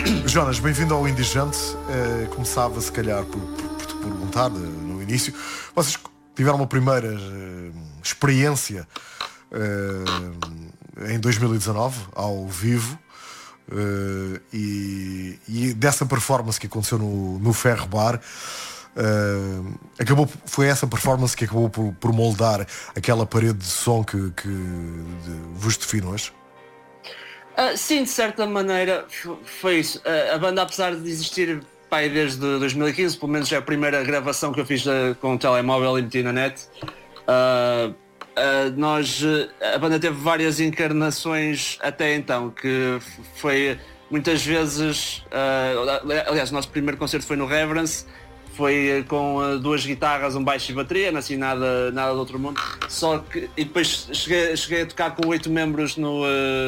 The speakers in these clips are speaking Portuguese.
Jonas, bem-vindo ao Indigente. Começava se calhar por te perguntar no início. Vocês tiveram uma primeira experiência em 2019 ao vivo e dessa performance que aconteceu no Ferro Bar. Foi essa performance que acabou por moldar aquela parede de som que vos define hoje? Sim, de certa maneira foi isso. A banda, apesar de existir desde 2015, pelo menos é a primeira gravação que eu fiz com o telemóvel e meti na net. A banda teve várias encarnações até então, que foi muitas vezes, aliás, o nosso primeiro concerto foi no Reverence, foi com 2 guitarras, um baixo e bateria, assim nada do outro mundo, só que, e depois cheguei a tocar com 8 membros no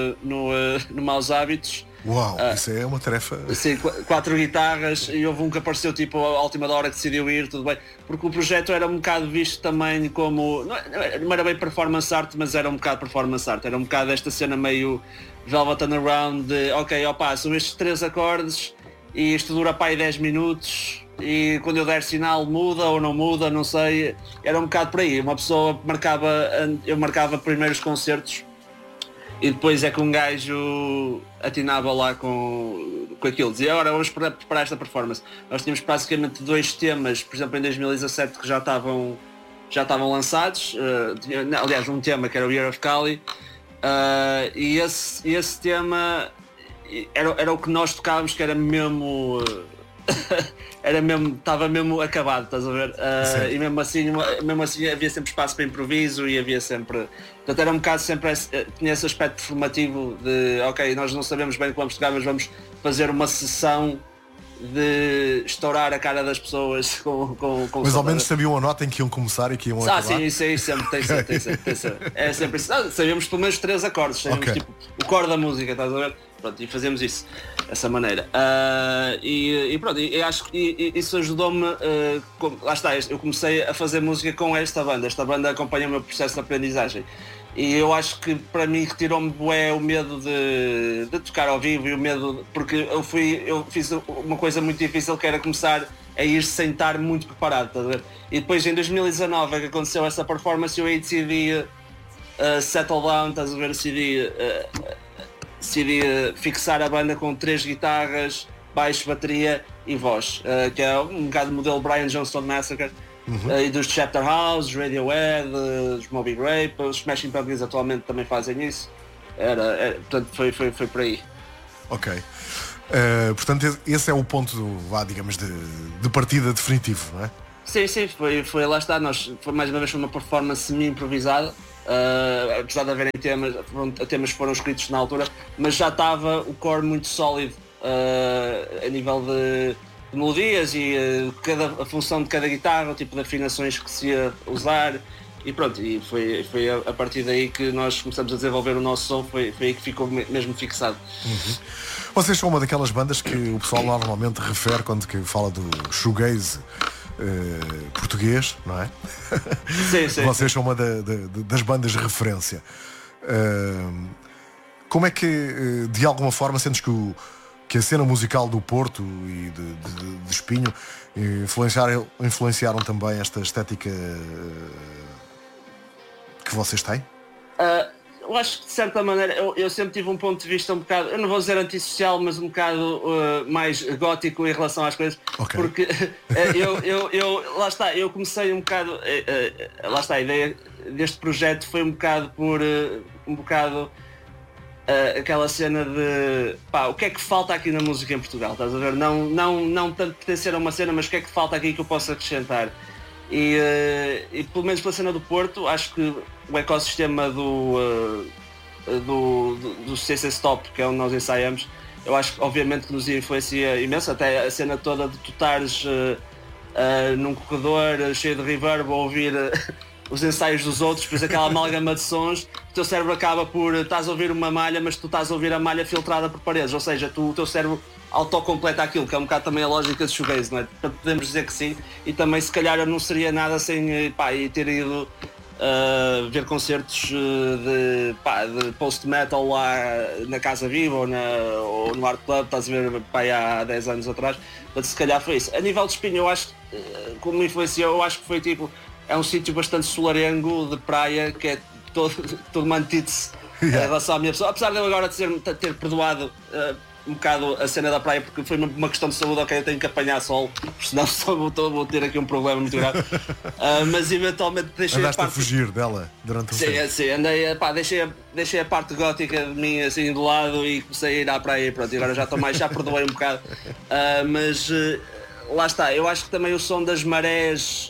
Maus Hábitos. Uau, isso é uma tarefa. Sim, 4 guitarras, e houve um que apareceu tipo à última hora que decidiu ir, tudo bem, porque o projeto era um bocado visto também como, não era bem performance art, mas era um bocado performance art, era um bocado esta cena meio Velvet Underground de, são estes 3 acordes e isto dura 10 minutos e quando eu der sinal muda ou não muda, não sei, era um bocado por aí. Uma pessoa eu marcava primeiros concertos e depois é que um gajo atinava lá com aquilo, dizia, agora vamos preparar esta performance. Nós tínhamos basicamente 2 temas, por exemplo em 2017, que já estavam lançados, aliás um tema que era o Year of Kali, e esse tema era o que nós tocávamos, que era mesmo estava mesmo acabado, estás a ver? E mesmo assim havia sempre espaço para improviso e havia sempre, portanto era um bocado sempre tinha esse aspecto formativo de nós não sabemos bem o que vamos tocar, mas vamos fazer uma sessão de estourar a cara das pessoas com mas ao menos sabiam a nota em que iam começar e que iam acabar. Sim, isso aí sempre tem sempre. É sempre isso. Sabíamos pelo menos 3 acordes, sabíamos tipo o core da música, estás a ver? Pronto, e fazemos isso dessa maneira. E pronto, e acho que isso ajudou-me. Lá está, eu comecei a fazer música com esta banda. Esta banda acompanha o meu processo de aprendizagem. E eu acho que para mim retirou-me o medo de tocar ao vivo e o medo. Porque eu fiz uma coisa muito difícil, que era começar a ir sem estar muito preparado, estás a ver? E depois em 2019 é que aconteceu essa performance, eu aí decidi settle down, estás a ver? Decidi fixar a banda com 3 guitarras, baixo, bateria e voz, que é um bocado do modelo Brian Jonestown Massacre. E dos Chapter House, Radiohead, os Moby Grape, os Smashing Pumpkins atualmente também fazem isso. Portanto foi por aí. Ok. Portanto esse é o ponto, digamos, de partida definitivo, não é? Sim, foi lá está. Foi mais uma vez uma performance semi-improvisada. Apesar de haverem temas que foram escritos na altura, mas já estava o core muito sólido a nível de melodias e a função de cada guitarra, o tipo de afinações que se ia usar, e pronto, e foi a partir daí que nós começamos a desenvolver o nosso som, foi aí que ficou mesmo fixado. Vocês são uma daquelas bandas que o pessoal normalmente refere quando que fala do shoegaze português, não é? Sim. Vocês são uma das bandas de referência. Como é que, de alguma forma, sentes que a cena musical do Porto e de Espinho influenciaram também esta estética que vocês têm? Eu acho que de certa maneira eu sempre tive um ponto de vista um bocado, eu não vou dizer antissocial, mas um bocado mais gótico em relação às coisas, porque lá está, eu comecei um bocado, lá está, a ideia deste projeto foi um bocado por aquela cena de o que é que falta aqui na música em Portugal, estás a ver? Não tanto pertencer a uma cena, mas o que é que falta aqui que eu possa acrescentar? E pelo menos pela cena do Porto, acho que o ecossistema do CC Stop, que é onde nós ensaiamos, eu acho que obviamente que nos influencia imenso, até a cena toda de tu estares num corredor cheio de reverb a ouvir os ensaios dos outros, depois aquela amálgama de sons, o teu cérebro acaba por estás a ouvir uma malha, mas tu estás a ouvir a malha filtrada por paredes, ou seja, o teu cérebro autocompleta aquilo, que é um bocado também a lógica de shoegaze, não é? Portanto, podemos dizer que sim, e também se calhar eu não seria nada sem ter ido ver concertos de post-metal lá na Casa Viva ou no Art Club, estás a ver, pá, há 10 anos atrás. Portanto, se calhar foi isso. A nível de Espinho, eu acho que, como me influenciou, eu acho que foi tipo, é um sítio bastante solarengo de praia, que é todo uma antítese em relação à minha pessoa, apesar de eu agora ter perdoado um bocado a cena da praia, porque foi uma questão de saúde, ok, eu tenho que apanhar sol, porque senão só vou ter aqui um problema muito grave. Mas eventualmente deixei Andaste a fugir dela durante um tempo. Sim, andei, pá, deixei a parte gótica de mim assim de lado e comecei a ir à praia e pronto, e agora já estou mais, já perdoei um bocado. Mas lá está, eu acho que também o som das marés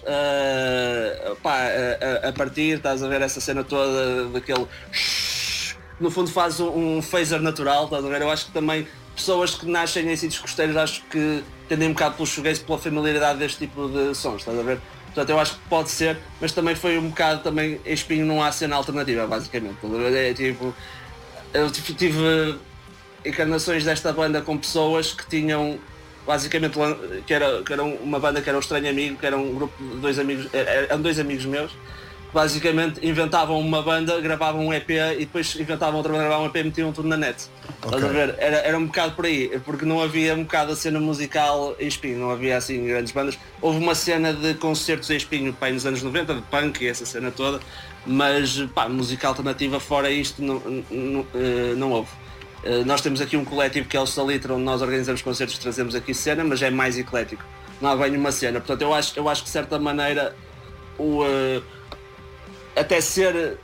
a partir, estás a ver essa cena toda daquele, no fundo faz um phaser natural, estás a ver? Eu acho que também pessoas que nascem em sítios costeiros, acho que tendem um bocado pelo shoegaze, pela familiaridade deste tipo de sons, estás a ver? Portanto, eu acho que pode ser, mas também foi um bocado também em Espinho não há cena alternativa, basicamente. É tipo, eu tive encarnações desta banda com pessoas que tinham basicamente que era uma banda que era o Estranho Amigo, que era um grupo de dois amigos, eram dois amigos meus, que basicamente inventavam uma banda, gravavam um EP e depois inventavam outra banda, gravavam um EP e metiam tudo na net. Okay. Estás a ver? Era um bocado por aí, porque não havia um bocado a cena musical em Espinho, não havia assim grandes bandas. Houve uma cena de concertos em Espinho, pá, nos anos 90, de punk e essa cena toda, mas pá, música alternativa fora isto não houve. Nós temos aqui um coletivo que é o Salitre, onde nós organizamos concertos, trazemos aqui cena, mas é mais eclético, não há bem uma cena. Portanto, eu acho que de certa maneira até ser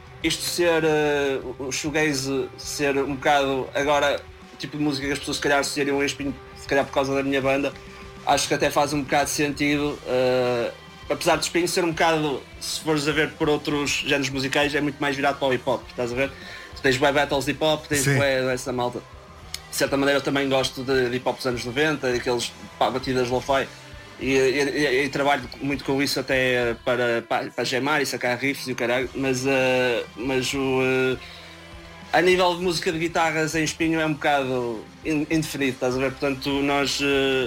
o shoegaze ser um bocado agora tipo de música que as pessoas se calhar associariam a Espinho, se calhar por causa da minha banda, acho que até faz um bocado de sentido, apesar de Espinho ser um bocado, se fores a ver por outros géneros musicais, é muito mais virado para o hip hop, estás a ver? Tu tens bué battles de hip hop, tens bué essa malta. De certa maneira eu também gosto de hip hop dos anos 90, daqueles batidas lo-fi. E trabalho muito com isso até para gemar e sacar riffs e o caralho, mas a nível de música de guitarras em Espinho é um bocado indefinido, estás a ver? Portanto, nós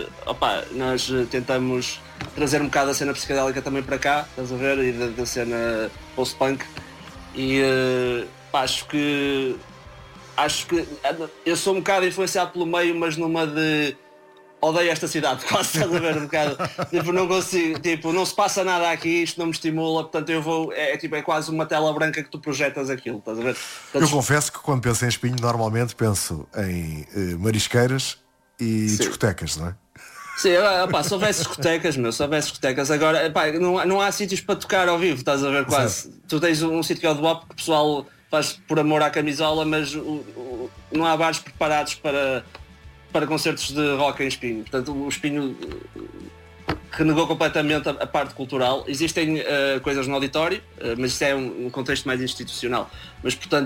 tentamos trazer um bocado a cena psicodélica também para cá, estás a ver? E da cena post-punk. E acho que eu sou um bocado influenciado pelo meio, mas numa de odeio esta cidade, quase, estás a ver um bocado, tipo, não consigo, tipo, não se passa nada aqui, isto não me estimula, portanto eu vou, é quase uma tela branca que tu projetas aquilo, estás a ver? Portanto, eu confesso que quando penso em Espinho normalmente penso em marisqueiras e discotecas, não é? Sim, se houvesse discotecas, agora, não há sítios para tocar ao vivo, estás a ver, quase. Certo. Tu tens um sítio que é o do Bop, que o pessoal faz por amor à camisola, mas não há bares preparados para concertos de rock em Espinho. Portanto, o Espinho renegou completamente a parte cultural. Existem coisas no auditório, mas isso é um contexto mais institucional. Mas, portanto,